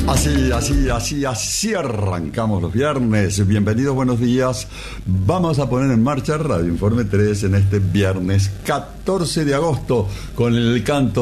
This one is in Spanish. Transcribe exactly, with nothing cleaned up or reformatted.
Así, así, así, así arrancamos los viernes. Bienvenidos, buenos días. Vamos a poner en marcha Radio Informe tres en este viernes catorce de agosto con el canto